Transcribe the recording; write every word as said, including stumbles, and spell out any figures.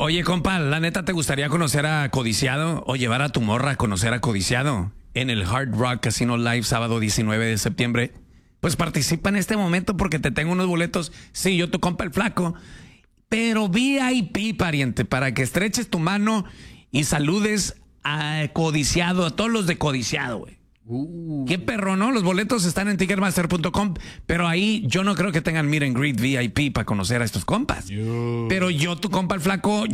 Oye, compa, la neta, ¿te gustaría conocer a Codiciado o llevar a tu morra a conocer a Codiciado en el Hard Rock Casino Live sábado diecinueve de septiembre? Pues participa en este momento porque te tengo unos boletos. Sí, yo tu compa el flaco, pero V I P, pariente, para que estreches tu mano y saludes a Codiciado, a todos los de Codiciado, güey. Uh. Qué perro, ¿no? Los boletos están en ticketmaster punto com, pero ahí yo no creo que tengan meet and greet V I P para conocer a estos compas. Yo. Pero yo, tu compa el flaco,